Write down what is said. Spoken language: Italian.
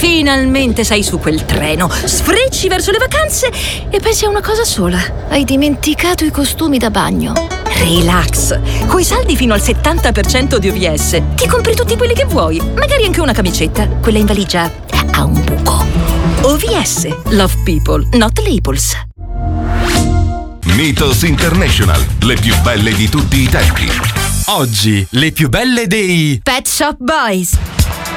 Finalmente sei su quel treno, sfrecci verso le vacanze e pensi a una cosa sola. Hai dimenticato i costumi da bagno. Relax, coi saldi fino al 70% di OVS ti compri tutti quelli che vuoi, magari anche una camicetta. Quella in valigia ha un buco. OVS, love people, not labels. Mythos International, le più belle di tutti i tempi. Oggi, le più belle dei Pet Shop Boys.